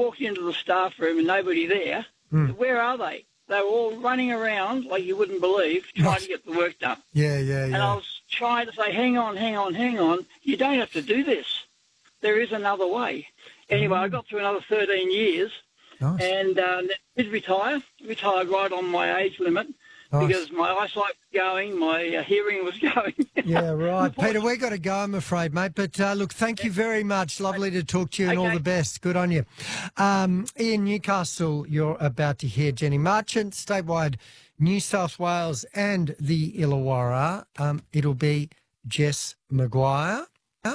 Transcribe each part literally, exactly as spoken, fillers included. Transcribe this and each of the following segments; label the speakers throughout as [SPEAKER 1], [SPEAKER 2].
[SPEAKER 1] walked into the staff room and nobody there.
[SPEAKER 2] Mm.
[SPEAKER 1] Where are they? They were all running around like you wouldn't believe, trying to get the work done.
[SPEAKER 2] Yeah, yeah, yeah.
[SPEAKER 1] And I was trying to say, hang on, hang on, hang on. You don't have to do this. There is another way. Anyway, mm. I got through another thirteen years
[SPEAKER 2] nice.
[SPEAKER 1] and uh, did retire. Retired right on my age limit nice. because my eyesight was going, my uh, hearing was going.
[SPEAKER 2] Yeah, right. Peter, we've got to go, I'm afraid, mate. But, uh, look, thank you very much. Lovely to talk to you and
[SPEAKER 1] okay.
[SPEAKER 2] all the best. Good on you. Um, in Newcastle, you're about to hear Jenny Marchant, statewide New South Wales and the Illawarra. Um, it'll be Jess Maguire.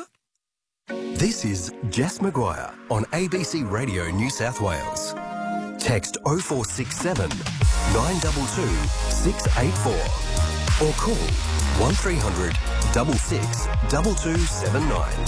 [SPEAKER 3] This is Jess Maguire on A B C Radio New South Wales. Text oh four six seven, nine two two, six eight four or call one three hundred, six six, two two seven nine.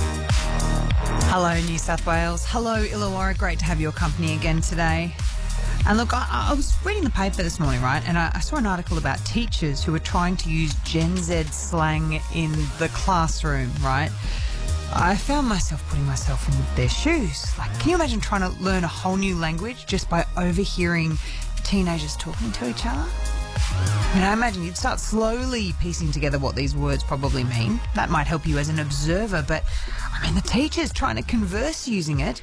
[SPEAKER 4] Hello, New South Wales. Hello, Illawarra. Great to have your company again today. And look, I, I was reading the paper this morning, right, and I, I saw an article about teachers who were trying to use Gen Z slang in the classroom, right? I found myself putting myself in their shoes. Like, can you imagine trying to learn a whole new language just by overhearing teenagers talking to each other? I mean, I imagine you'd start slowly piecing together what these words probably mean. That might help you as an observer, but, I mean, the teachers trying to converse using it.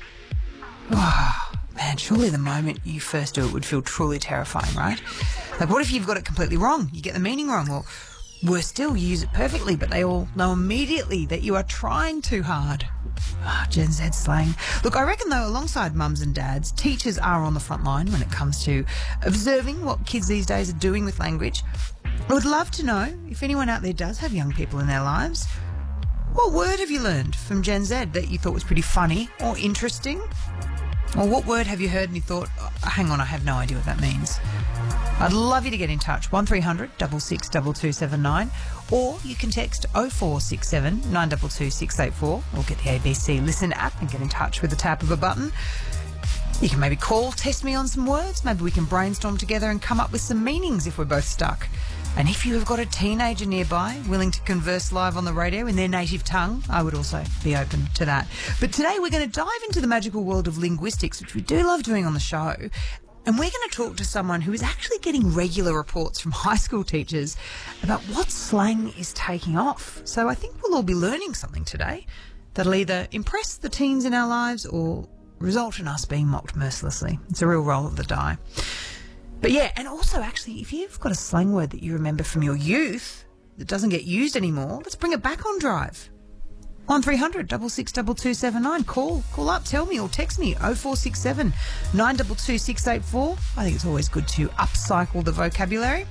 [SPEAKER 4] Oh, man, surely the moment you first do it would feel truly terrifying, right? Like, what if you've got it completely wrong? You get the meaning wrong, or worse still, you use it perfectly, but they all know immediately that you are trying too hard. Ah, Gen Z slang. Look, I reckon, though, alongside mums and dads, teachers are on the front line when it comes to observing what kids these days are doing with language. I would love to know if anyone out there does have young people in their lives. What word have you learned from Gen Z that you thought was pretty funny or interesting? Or what word have you heard and you thought, oh, hang on, I have no idea what that means? I'd love you to get in touch, one three hundred, six six, two two seven nine, or you can text oh four six seven, nine two two, six eight four, or get the A B C Listen app and get in touch with the tap of a button. You can maybe call, test me on some words, maybe we can brainstorm together and come up with some meanings if we're both stuck. And if you have got a teenager nearby willing to converse live on the radio in their native tongue, I would also be open to that. But today we're going to dive into the magical world of linguistics, which we do love doing on the show. And we're going to talk to someone who is actually getting regular reports from high school teachers about what slang is taking off. So I think we'll all be learning something today that'll either impress the teens in our lives or result in us being mocked mercilessly. It's a real roll of the die. But yeah, and also actually, if you've got a slang word that you remember from your youth that doesn't get used anymore, let's bring it back on drive. one three hundred, six six, two two seven nine. Call, call up, tell me, or text me, oh four six seven, nine two two, six eight four. I think it's always good to upcycle the vocabulary.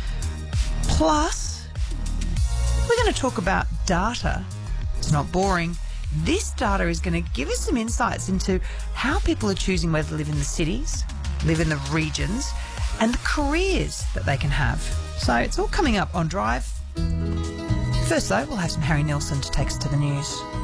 [SPEAKER 4] Plus, we're going to talk about data. It's not boring. This data is going to give us some insights into how people are choosing whether to live in the cities, live in the regions, and the careers that they can have. So it's all coming up on Drive. First, though, we'll have some Harry Nilsson to take us to the news.